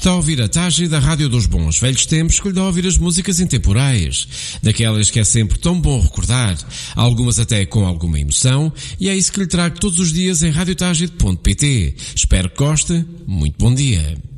Está a ouvir a Tagi da Rádio dos Bons Velhos Tempos, que lhe dá a ouvir as músicas intemporais, daquelas que é sempre tão bom recordar, algumas até com alguma emoção, e é isso que lhe trago todos os dias em radiotagi.pt. Espero que goste. Muito bom dia.